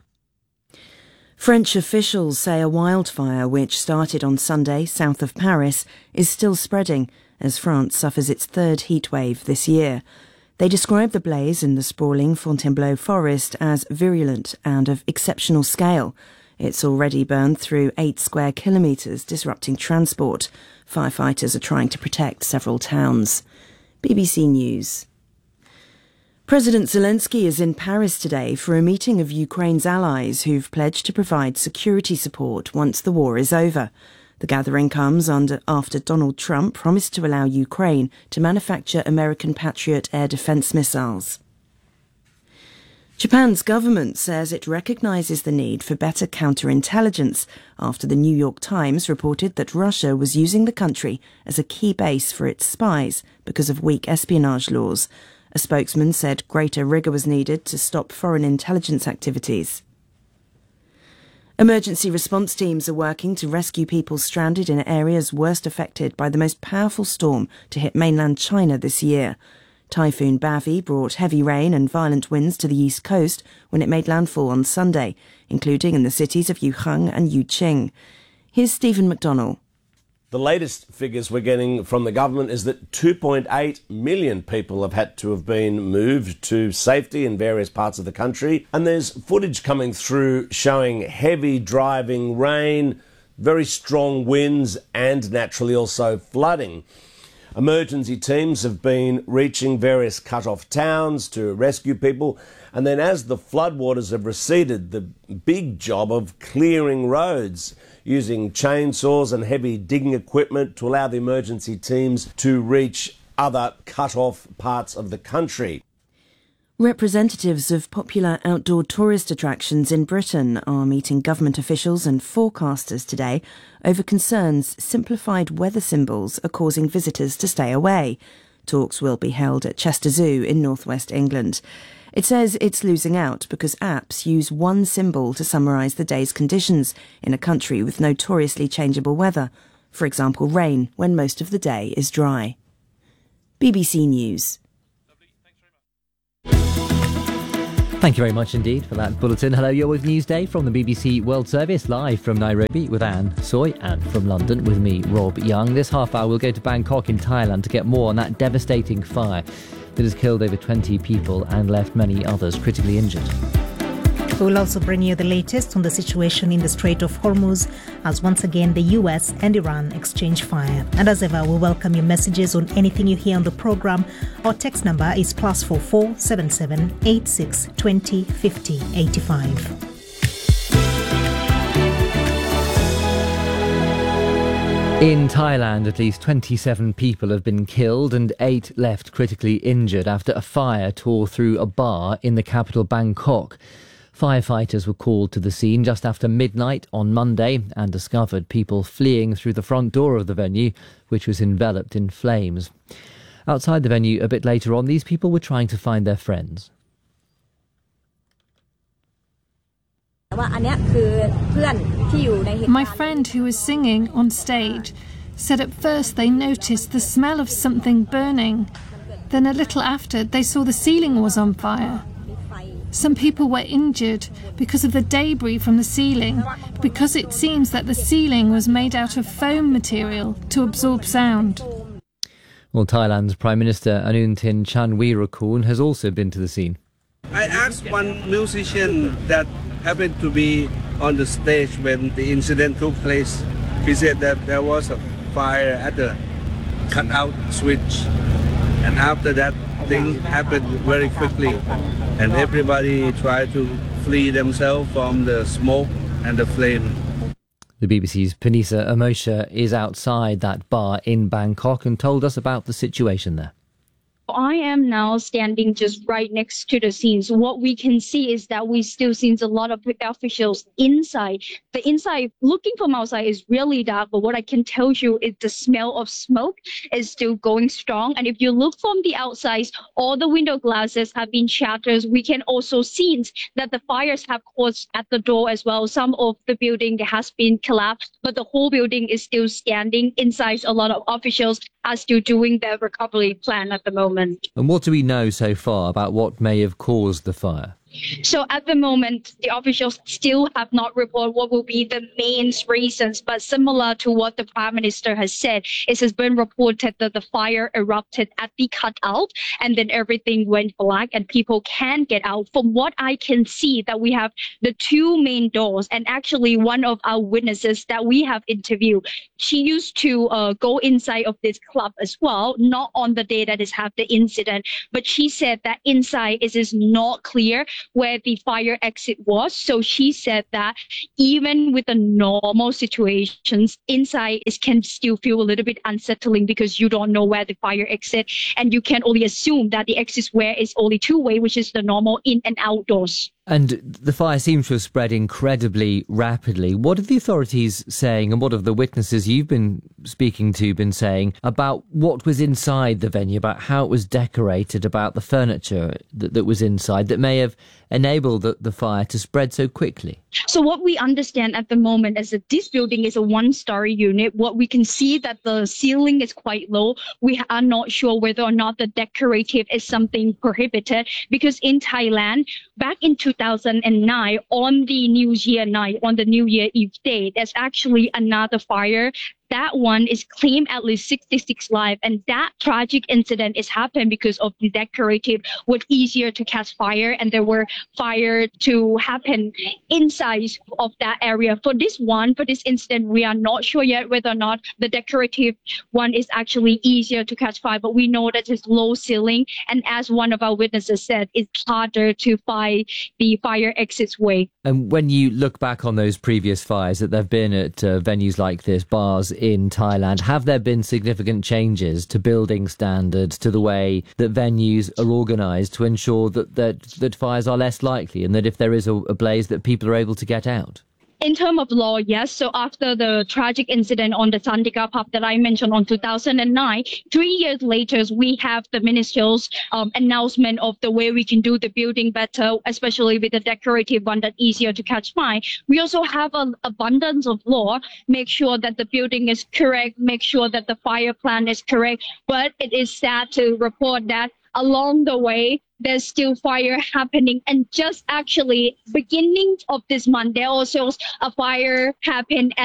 French officials say a wildfire which started on Sunday south of Paris is still spreading as France suffers its third heatwave this year. They describe the blaze in the sprawling Fontainebleau forest as virulent and of exceptional scale. It's already burned through 8 square kilometres, disrupting transport. Firefighters are trying to protect several towns. BBC News. President Zelensky is in Paris today for a meeting of Ukraine's allies who've pledged to provide security support once the war is over. The gathering comes after Donald Trump promised to allow Ukraine to manufacture American Patriot air defense missiles. Japan's government says it recognises the need for better counterintelligence after the New York Times reported that Russia was using the country as a key base for its spies because of weak espionage laws. A spokesman said greater rigour was needed to stop foreign intelligence activities. Emergency response teams are working to rescue people stranded in areas worst affected by the most powerful storm to hit mainland China this year. Typhoon Bavi brought heavy rain and violent winds to the east coast when it made landfall on Sunday, including in the cities of Yuchang and Yuqing. Here's Stephen McDonnell. The latest figures we're getting from the government is that 2.8 million people have had to have been moved to safety in various parts of the country. And there's footage coming through showing heavy driving rain, very strong winds and naturally also flooding. Emergency teams have been reaching various cut-off towns to rescue people. And then as the floodwaters have receded, the big job of clearing roads, using chainsaws and heavy digging equipment to allow the emergency teams to reach other cut-off parts of the country. Representatives of popular outdoor tourist attractions in Britain are meeting government officials and forecasters today over concerns simplified weather symbols are causing visitors to stay away. Talks will be held at Chester Zoo in northwest England. It says it's losing out because apps use one symbol to summarise the day's conditions in a country with notoriously changeable weather, for example rain when most of the day is dry. BBC News. Thank you very much indeed for that bulletin. Hello, you're with Newsday from the BBC World Service, live from Nairobi with Anne Soy, and from London with me, Rob Young. This half hour we'll go to Bangkok in Thailand to get more on that devastating fire that has killed over 20 people and left many others critically injured. We'll also bring you the latest on the situation in the Strait of Hormuz as once again the US and Iran exchange fire. And as ever, we welcome your messages on anything you hear on the programme. Our text number is +44 77 86 20 50 85. In Thailand, at least 27 people have been killed and 8 left critically injured after a fire tore through a bar in the capital Bangkok. Firefighters were called to the scene just after midnight on Monday and discovered people fleeing through the front door of the venue, which was enveloped in flames. Outside the venue a bit later on, these people were trying to find their friends. My friend who was singing on stage said at first they noticed the smell of something burning. Then a little after, they saw the ceiling was on fire. Some people were injured because of the debris from the ceiling, because it seems that the ceiling was made out of foam material to absorb sound. Well, Thailand's Prime Minister Anutin Chanvirakul has also been to the scene. I asked one musician that happened to be on the stage when the incident took place. He said that there was a fire at the cutout switch, and after that thing happened very quickly, and everybody tried to flee themselves from the smoke and the flame. The BBC's Panisa Amosha is outside that bar in Bangkok and told us about the situation there. I am now standing just right next to the scene. So what we can see is that we still see a lot of officials inside. The inside, looking from outside, is really dark. But what I can tell you is the smell of smoke is still going strong. And if you look from the outside, all the window glasses have been shattered. We can also see that the fires have caused at the door as well. Some of the building has been collapsed, but the whole building is still standing. Inside, a lot of officials are still doing their recovery plan at the moment. And what do we know so far about what may have caused the fire? So at the moment, the officials still have not reported what will be the main reasons, but similar to what the Prime Minister has said, it has been reported that the fire erupted at the cutout and then everything went black and people can't get out. From what I can see, that we have the two main doors, and actually one of our witnesses that we have interviewed, she used to go inside of this club as well, not on the day that is have the incident, but she said that inside it is not clear where the fire exit was. So she said that even with the normal situations, inside it can still feel a little bit unsettling because you don't know where the fire exit, and you can only assume that the exit where is only two-way, which is the normal in and outdoors. And the fire seems to have spread incredibly rapidly. What are the authorities saying, and what have the witnesses you've been speaking to been saying about what was inside the venue, about how it was decorated, about the furniture that was inside that may have enabled the fire to spread so quickly? So what we understand at the moment is that this building is a one-story unit. What we can see that the ceiling is quite low. We are not sure whether or not the decorative is something prohibited, because in Thailand, back in 2009, on the New Year night, on the New Year Eve day, there's actually another fire. That one is claimed at least 66 lives, and that tragic incident is happened because of the decorative was easier to catch fire, and there were fire to happen inside of that area. For this incident, we are not sure yet whether or not the decorative one is actually easier to catch fire, but we know that it's low ceiling, and as one of our witnesses said, it's harder to find the fire exit way. And when you look back on those previous fires that there have been at venues like this, bars in Thailand, have there been significant changes to building standards, to the way that venues are organised to ensure that fires are less likely, and that if there is a blaze that people are able to get out? In terms of law, yes. So after the tragic incident on the Sandika pub that I mentioned on 2009, 3 years later, we have the minister's announcement of the way we can do the building better, especially with the decorative one that's easier to catch fire. We also have an abundance of law, make sure that the building is correct, make sure that the fire plan is correct. But it is sad to report that along the way, there's still fire happening. And just actually beginning of this month, there also a fire happened at